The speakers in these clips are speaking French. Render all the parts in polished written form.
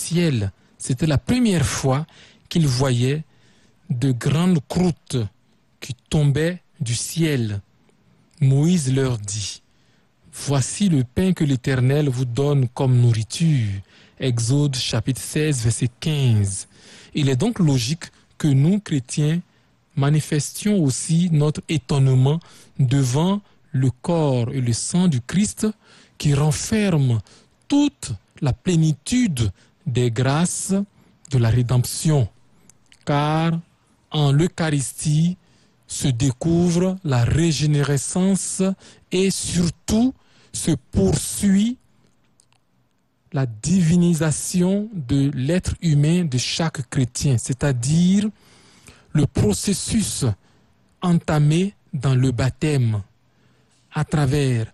ciel. C'était la première fois qu'ils voyaient de grandes croûtes qui tombaient du ciel. Moïse leur dit: voici le pain que l'Éternel vous donne comme nourriture. Exode chapitre 16, verset 15. Il est donc logique que nous, chrétiens, manifestions aussi notre étonnement devant le corps et le sang du Christ qui renferme toute la plénitude des grâces de la rédemption. Car en l'Eucharistie se découvre la régénérescence et surtout se poursuit la divinisation de l'être humain de chaque chrétien, c'est-à-dire le processus entamé dans le baptême à travers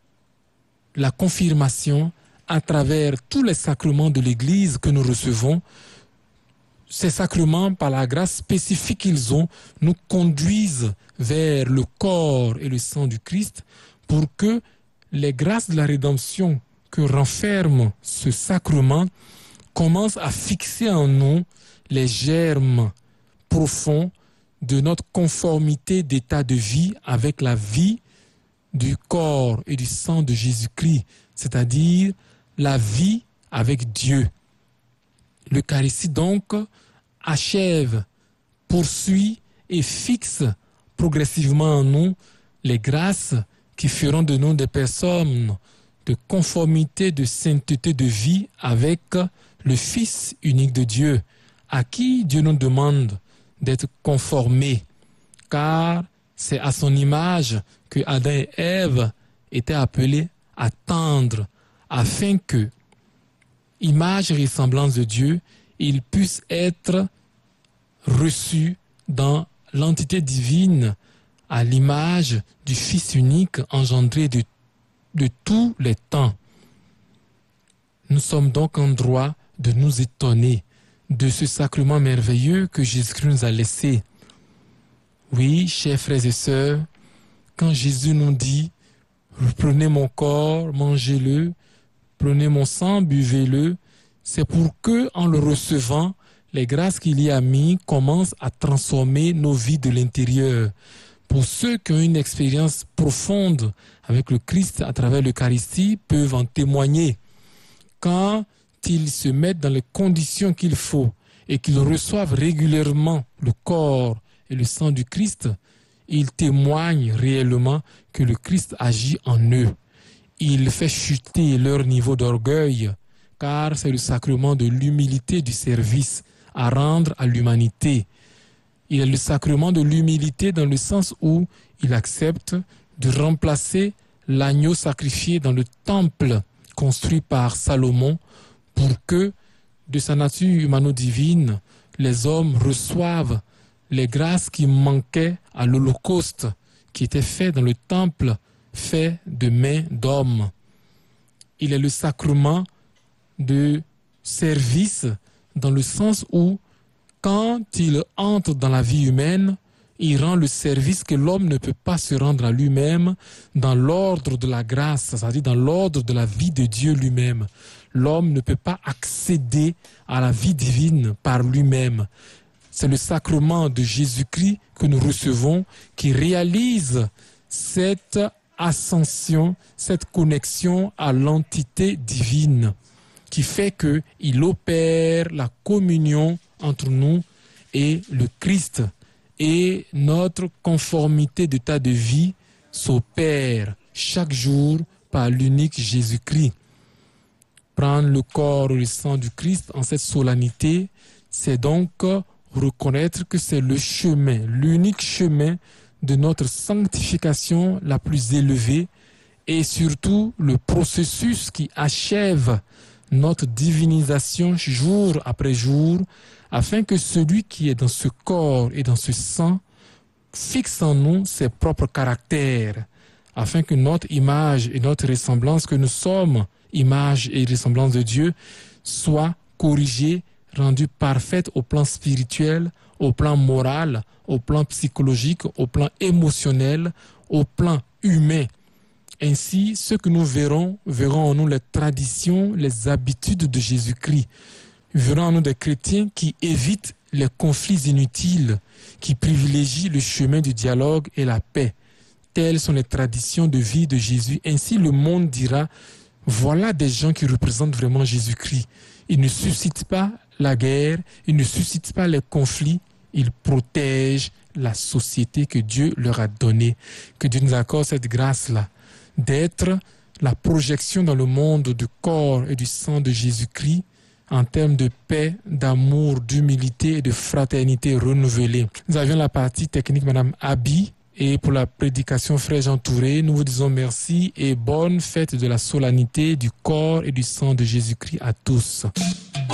la confirmation, à travers tous les sacrements de l'Église que nous recevons. Ces sacrements, par la grâce spécifique qu'ils ont, nous conduisent vers le corps et le sang du Christ pour que les grâces de la rédemption que renferme ce sacrement commencent à fixer en nous les germes profonds de notre conformité d'état de vie avec la vie du corps et du sang de Jésus-Christ, c'est-à-dire la vie avec Dieu. L'Eucharistie donc achève, poursuit et fixe progressivement en nous les grâces qui feront de nous des personnes de conformité, de sainteté de vie avec le Fils unique de Dieu, à qui Dieu nous demande d'être conformés, car c'est à son image que Adam et Ève étaient appelés à tendre, afin que, image et ressemblance de Dieu, ils puissent être reçus dans l'entité divine à l'image du Fils unique engendré de tous les temps. Nous sommes donc en droit de nous étonner de ce sacrement merveilleux que Jésus-Christ nous a laissé. Oui, chers frères et sœurs, quand Jésus nous dit « Prenez mon corps, mangez-le, prenez mon sang, buvez-le », c'est pour que, en le recevant, les grâces qu'il y a mis commencent à transformer nos vies de l'intérieur. Pour ceux qui ont une expérience profonde avec le Christ à travers l'Eucharistie, peuvent en témoigner. Quand ils se mettent dans les conditions qu'il faut et qu'ils reçoivent régulièrement le corps et le sang du Christ, ils témoignent réellement que le Christ agit en eux. Il fait chuter leur niveau d'orgueil, car c'est le sacrement de l'humilité du service à rendre à l'humanité. Il est le sacrement de l'humilité dans le sens où il accepte de remplacer l'agneau sacrifié dans le temple construit par Salomon pour que, de sa nature humano-divine, les hommes reçoivent les grâces qui manquaient à l'Holocauste qui était fait dans le temple fait de mains d'hommes. Il est le sacrement de service dans le sens où, quand il entre dans la vie humaine, il rend le service que l'homme ne peut pas se rendre à lui-même dans l'ordre de la grâce, c'est-à-dire dans l'ordre de la vie de Dieu lui-même. L'homme ne peut pas accéder à la vie divine par lui-même. C'est le sacrement de Jésus-Christ que nous recevons qui réalise cette ascension, cette connexion à l'entité divine, qui fait qu'il opère la communion entre nous et le Christ. Et notre conformité d'état de vie s'opère chaque jour par l'unique Jésus-Christ. Prendre le corps et le sang du Christ en cette solennité, c'est donc reconnaître que c'est le chemin, l'unique chemin de notre sanctification la plus élevée et surtout le processus qui achève notre divinisation jour après jour, afin que celui qui est dans ce corps et dans ce sang fixe en nous ses propres caractères, afin que notre image et notre ressemblance que nous sommes, image et ressemblance de Dieu, soit corrigée, rendue parfaite au plan spirituel, au plan moral, au plan psychologique, au plan émotionnel, au plan humain. Ainsi, ceux que nous verrons en nous les traditions, les habitudes de Jésus-Christ. verrons en nous des chrétiens qui évitent les conflits inutiles, qui privilégient le chemin du dialogue et la paix. Telles sont les traditions de vie de Jésus. Ainsi, le monde dira, voilà des gens qui représentent vraiment Jésus-Christ. Ils ne suscitent pas la guerre, ils ne suscitent pas les conflits, ils protègent la société que Dieu leur a donnée. Que Dieu nous accorde cette grâce-là, d'être la projection dans le monde du corps et du sang de Jésus-Christ en termes de paix, d'amour, d'humilité et de fraternité renouvelée. Nous avions la partie technique, Madame Abi, et pour la prédication, Frère Jean Touré, nous vous disons merci et bonne fête de la solennité du corps et du sang de Jésus-Christ à tous.